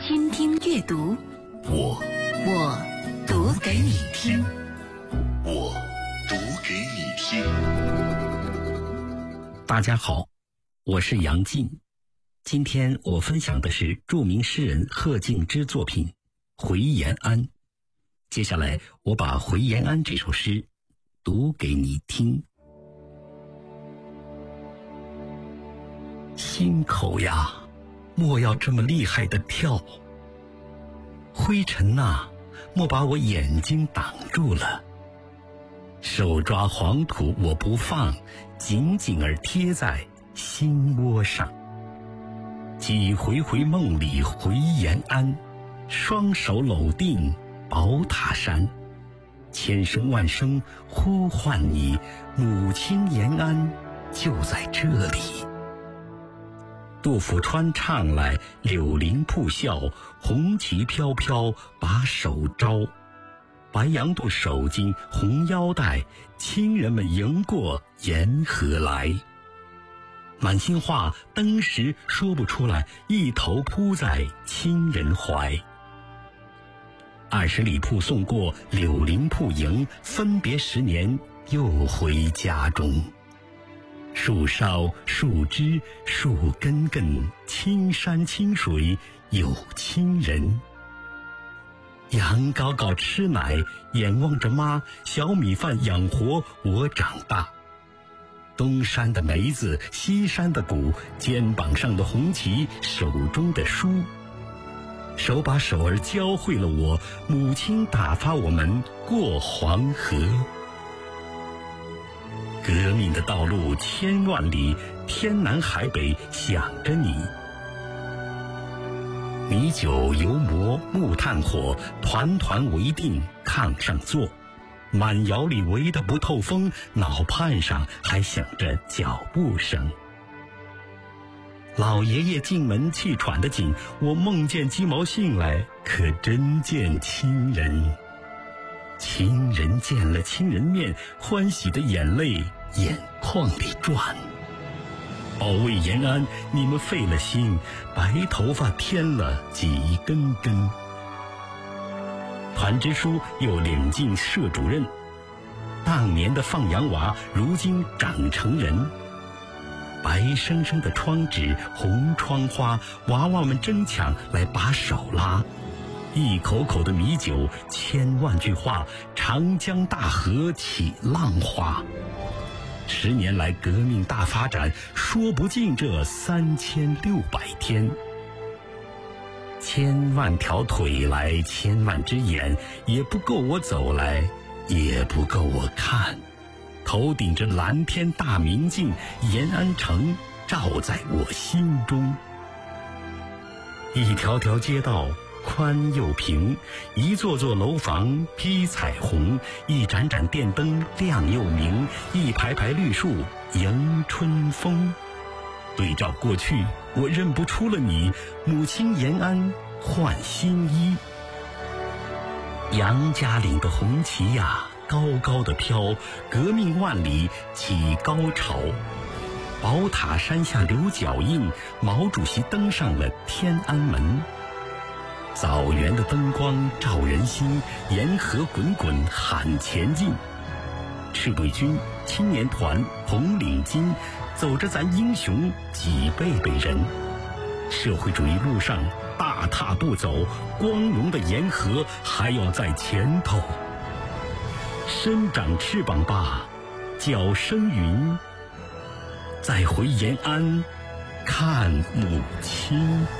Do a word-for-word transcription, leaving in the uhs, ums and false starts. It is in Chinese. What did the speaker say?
倾听阅读， 我我读给你听， 我读给你听。 大家好，我是杨进。今天我分享的是著名诗人贺敬之作品《回延安》。接下来我把《回延安》这首诗读给你听。心口呀，莫要这么厉害的跳，灰尘呐，莫把我眼睛挡住了。手抓黄土我不放，紧紧儿贴在心窝上。几回回梦里回延安，双手搂定宝塔山，千声万声呼唤你，母亲延安就在这里。杜甫川唱来，柳林铺笑，红旗飘飘把手招。白杨渡手巾红腰带，亲人们迎过沿河来。满心话当时说不出来，一头扑在亲人怀。二十里铺送过，柳林铺迎，分别十年又回家中。树梢树枝树根根，青山青水有亲人。羊羔羔吃奶，眼望着妈，小米饭养活我长大。东山的梅子，西山的谷，肩膀上的红旗，手中的书，手把手儿教会了我，母亲打发我们过黄河。革命的道路千万里，天南海北想着你。米酒油馍木炭火，团团围定炕上坐。满窑里围得不透风，脑畔上还响着脚步声。老爷爷进门气喘得紧，我梦见鸡毛信来，可真见亲人。亲人见了亲人面，欢喜的眼泪眼眶里转。保卫延安，你们费了心，白头发添了几根根。团支书又领进社主任，当年的放羊娃如今长成人。白生生的窗纸红窗花，娃娃们争抢来把手拉。一口口的米酒，千万句话，长江大河起浪花。十年来革命大发展，说不尽这三千六百天。千万条腿来，千万只眼，也不够我走来，也不够我看。头顶着蓝天大明镜，延安城照在我心中。一条条街道宽又平，一座座楼房披彩虹，一盏盏电灯亮又明，一排排绿树迎春风。对照过去，我认不出了你，母亲延安换新衣。杨家岭的红旗呀，高高的飘，革命万里起高潮。宝塔山下留脚印，毛主席登上了天安门。枣园的灯光照人心，沿河滚滚喊前进。赤卫军、青年团、红领巾，走着咱英雄几辈辈人。社会主义路上大踏步走，光荣的沿河还要在前头。伸长翅膀吧，脚生云，再回延安看母亲。